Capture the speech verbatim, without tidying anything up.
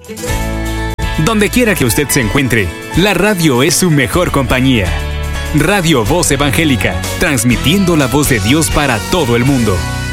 Donde quiera que usted se encuentre, la radio es su mejor compañía. Radio Voz Evangélica, transmitiendo la voz de Dios para todo el mundo.